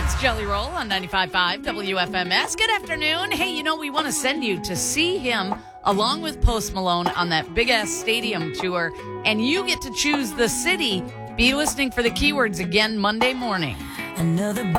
It's Jelly Roll on 95.5 WFMS. Good afternoon. Hey, we want to send you to see him along with Post Malone on that big-ass stadium tour, and you get to choose the city. Be listening for the keywords again Monday morning. Another